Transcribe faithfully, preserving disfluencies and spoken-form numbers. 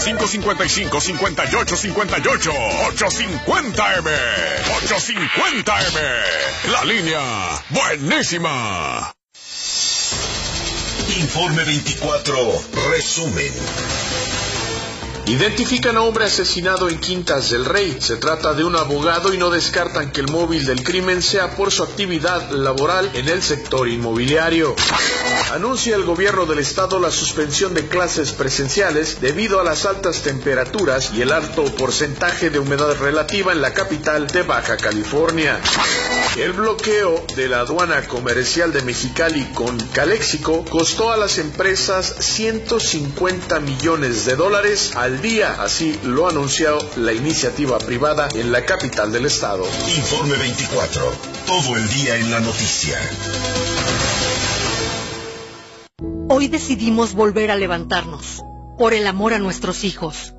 cinco cinco cinco, cinco ocho cinco ocho. ochocientos cincuenta M. ochocientos cincuenta M. La línea buenísima. Informe veinticuatro, resumen. Identifican a hombre asesinado en Quintas del Rey. Se trata de un abogado y no descartan que el móvil del crimen sea por su actividad laboral en el sector inmobiliario. Anuncia el gobierno del estado la suspensión de clases presenciales debido a las altas temperaturas y el alto porcentaje de humedad relativa en la capital de Baja California. El bloqueo de la aduana comercial de Mexicali con Calexico costó a las empresas ciento cincuenta millones de dólares al día, así lo anunció la iniciativa privada en la capital del estado. Informe veinticuatro, todo el día en la noticia. Hoy decidimos volver a levantarnos, por el amor a nuestros hijos,